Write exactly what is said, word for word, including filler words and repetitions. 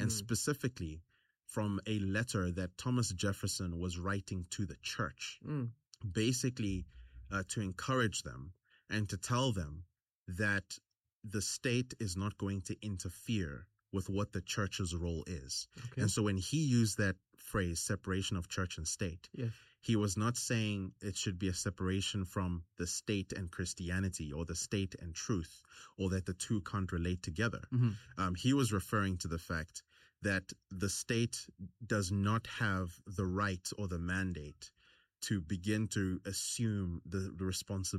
and Mm. specifically from a letter that Thomas Jefferson was writing to the church, Mm. basically uh, to encourage them and to tell them that the state is not going to interfere with what the church's role is. Okay. And so when he used that phrase, separation of church and state, Yes. he was not saying it should be a separation from the state and Christianity or the state and truth, or that the two can't relate together. Mm-hmm. Um, he was referring to the fact that the state does not have the right or the mandate to begin to assume the, the responsibility